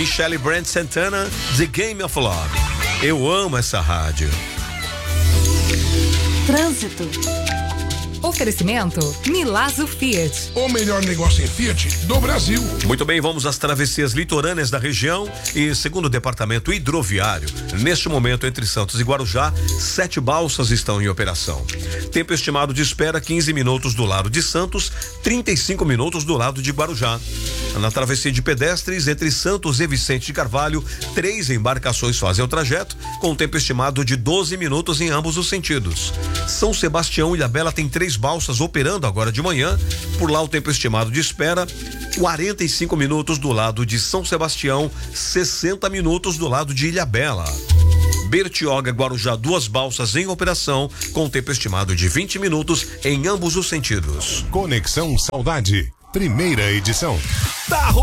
Michele Brand Santana, The Game of Love. Eu amo essa rádio. Trânsito. Oferecimento Milazzo Fiat. O melhor negócio em Fiat do Brasil. Muito bem, vamos às travessias litorâneas da região e segundo o departamento hidroviário, neste momento entre Santos e Guarujá, 7 balsas estão em operação. Tempo estimado de espera 15 minutos do lado de Santos, 35 minutos do lado de Guarujá. Na travessia de pedestres entre Santos e Vicente de Carvalho, 3 embarcações fazem o trajeto, com tempo estimado de 12 minutos em ambos os sentidos. São Sebastião e Ilhabela tem 3 balsas operando agora de manhã. Por lá o tempo estimado de espera 45 minutos do lado de São Sebastião, 60 minutos do lado de Ilhabela. Bertioga, Guarujá, 2 balsas em operação, com tempo estimado de 20 minutos em ambos os sentidos. Conexão Saudade, primeira edição.